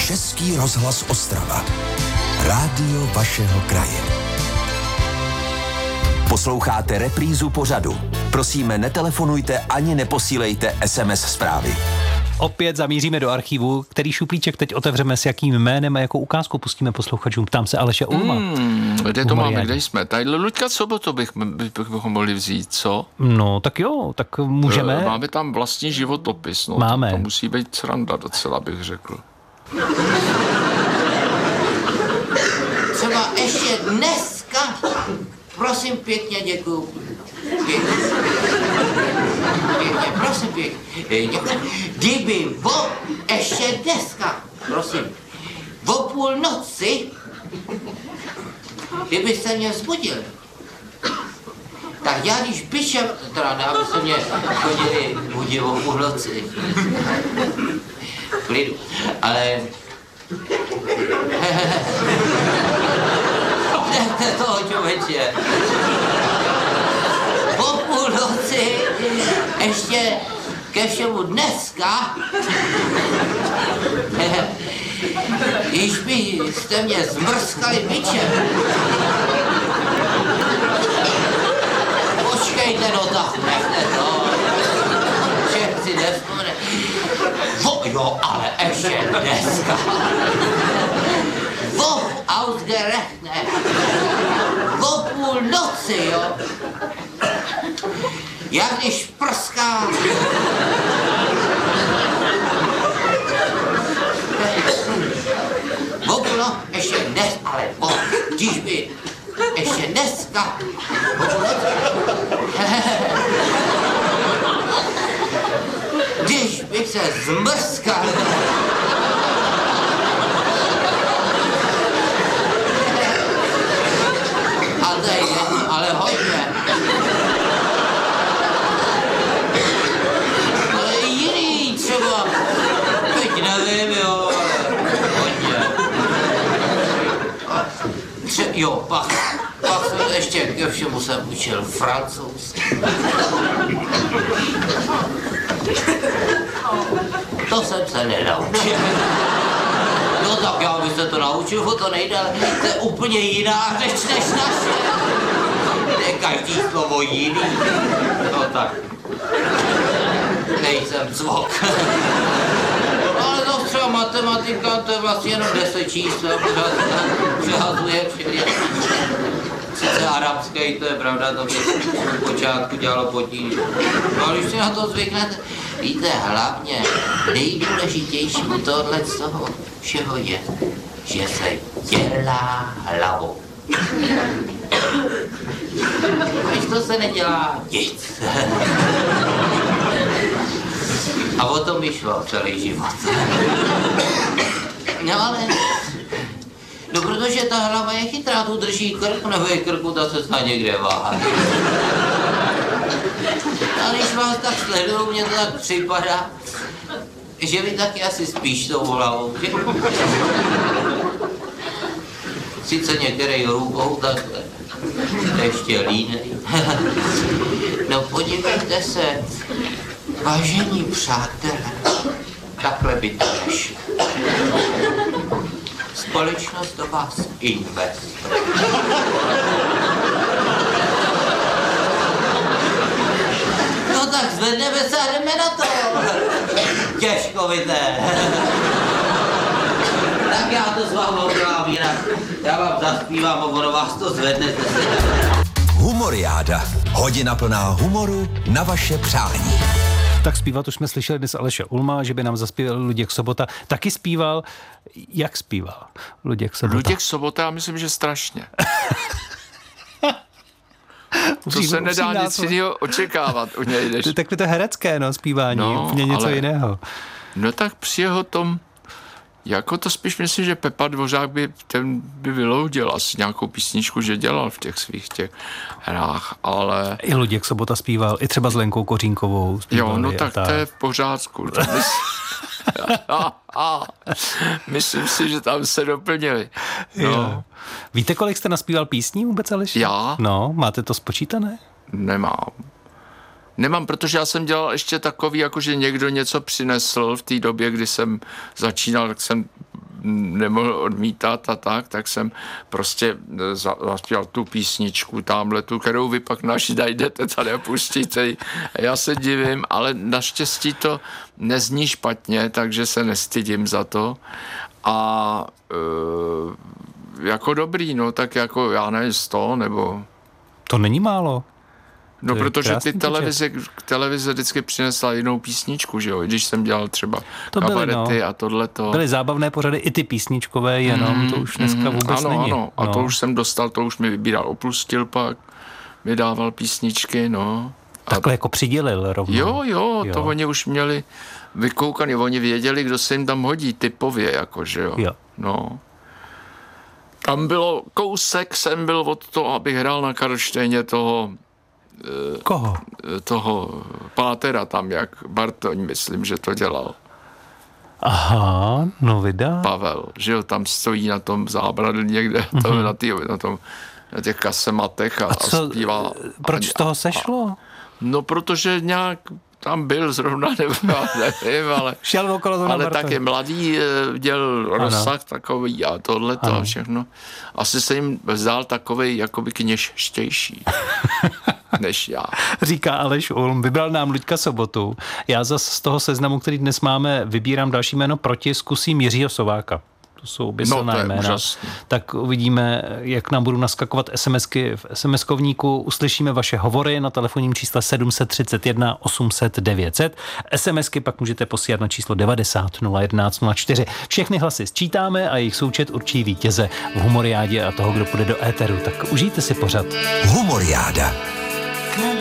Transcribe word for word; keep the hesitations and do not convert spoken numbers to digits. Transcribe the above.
Český rozhlas Ostrava. Rádio vašeho kraje. Posloucháte reprízu pořadu. Prosíme, netelefonujte ani neposílejte es em es zprávy. Opět zamíříme do archivu, který šuplíček teď otevřeme, s jakým jménem a jakou ukázku pustíme posluchačům. Ptám se Aleše Ulma. Hmm, kde to máme, kde jsme? Tadyhle Luďka Sobotu bych, bychom mohli vzít, co? No, tak jo, tak můžeme. Máme tam vlastní životopis, no. Máme. To, to musí být sranda docela, bych řekl. Třeba ještě dneska, prosím pěkně, děkuju. Pěkně, pěkně, prosím pěkně, děkuju. Kdyby vo, ještě dneska, prosím, o půl noci, kdybyste mě vzbudil, tak já když byšem, teda ne, abyste mě chodili budit o půl noci, klidu, ale nechte toho člověče. Po půl noci, ještě ke všemu dneska, když byste mě zmrskali bičem. Počkejte, no tak, nechte to. Šéf si nevzpomene. Vo, jo, ale ještě dneska. Vo ausgerechnet. Vo půl noci, jo. Jak když prská. Vo půl no, ještě dnes, ale vo, když by ještě dneska. Vo půl noci. Když bych se zmrskal. Ale, ale hodně. Ale jiný třeba. Teď nevím, jo, ale hodně. Tře- jo, pak, pak jsem ještě ke všemu jsem učil francouzsky. To jsem se nenaučil. No tak já bych se to naučil, to nejde, ale to je úplně jiná řeč než naše. To je každý slovo jiný. No tak. Nejsem cvok. Ale to třeba matematika, to je vlastně jenom deset čísel, přehazuje všechny. Sice arabský, to je pravda, to mě v počátku dělalo potíž. No ale když si na to zvyknete, víte, hlavně nejdůležitější u tohle z toho všeho je, že se dělá hlavou. Když to se nedělá nic. A o tom mi šlo celý život. No ale... No protože ta hlava je chytrá, tu drží krk, nebo je krku, ta se snad někde váhá. A když vás tak sleduju, mně to tak připadá, že vy taky asi spíš tou hlavou, že? Sice některý rukou takhle, ještě línej. No podívejte se, vážení přátelé, takhle by to nešlo. Společnost do vás investuje. No tak zvedneme se a jdeme na to. Těžkovité. Tak já to s vámi udělám jinak. Já vám zaspívám a ono vás to zvedne. Humoriáda. Hodina plná humoru na vaše přání. Tak zpívat už jsme slyšeli dnes Aleše Ulma, že by nám zaspíval Luděk Sobota. Taky zpíval. Jak zpíval Luděk Sobota? Luděk Sobota, já myslím, že strašně. To se nedá nic jiného očekávat u něj. Než... Tak to je herecké, no, zpívání, no, úplně něco ale... jiného. No tak při jeho tom, jako to spíš myslím, že Pepa Dvořák by, ten by vyloudil asi nějakou písničku, že dělal v těch svých těch hrách, ale... I Luděk Sobota zpíval, i třeba s Lenkou Kořínkovou zpíval. Jo, no tak, tak to je v pořádku. a, a, myslím si, že tam se doplnili. No. Víte, kolik jste naspíval písní vůbec, Aleši? Já? No, máte to spočítané? Nemám. Nemám, protože já jsem dělal ještě takový, jako že někdo něco přinesl v té době, kdy jsem začínal, tak jsem nemohl odmítat a tak, tak jsem prostě zaspěl tu písničku tamhle, tu, kterou vy pak naši najdete tady a pustíte. Já se divím, ale naštěstí to nezní špatně, takže se nestydím za to. A e, jako dobrý, no tak jako já nevím, sto nebo... To není málo. No, protože ty televize, televize vždycky přinesla jinou písničku, že jo, když jsem dělal třeba to kabarety byly, no. a tohleto. Byly zábavné pořady, i ty písničkové, jenom mm, to už dneska vůbec ano, není. Ano, a no. to už jsem dostal, to už mi vybíral Opustil pak, mi dával písničky, no. A takhle jako přidělil rovnou. Jo, jo, jo, to oni už měli vykoukaný, oni věděli, kdo se jim tam hodí typově, jako, že jo. jo. No. Tam bylo kousek, jsem byl od toho, abych hrál na Karlštejně toho Koho? Toho Pátera tam, jak Bartoň, myslím, že to dělal. Aha, no vydá. Pavel, že jo, tam stojí na tom zábradlí někde, mm-hmm. to, na, tý, na, tom, na těch kasematech a, a, co, a zpívá. Proč a, z toho sešlo? A, no, protože nějak tam byl zrovna, nebo nevím, ale, Šel okolo ale taky mladý dělal rozsah takový a tohleto a všechno. Asi se jim zdál takovej jakoby kněžštější. Než já. Říká Aleš Ulm, vybral nám Luďka Sobotu. Já zase z toho seznamu, který dnes máme, vybírám další jméno proti, zkusím Jiřího Sováka. To jsou obě silná no, jména. Úžasný. Tak uvidíme, jak nám budou naskakovat SMSky v SMSkovníku. Uslyšíme vaše hovory na telefonním čísle sedm set třicet jedna osm set devět set. SMSky pak můžete posílat na číslo devadesát nula jedenáct nula čtyři. Všechny hlasy sčítáme a jejich součet určí vítěze v Humoriádě a toho, kdo půjde do éteru. Tak užijte si pořad. Humoriáda.